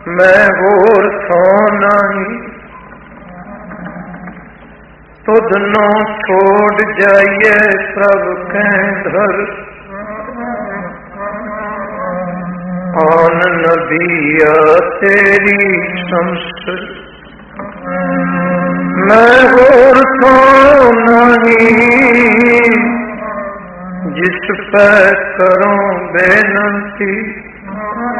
मैं होर थो नहीं, तुध नो छोड़ जाइए प्रभ कैंधर। आन नबिया तेरी शमस, मैं होर थो नहीं, जिस पे करो बेनती।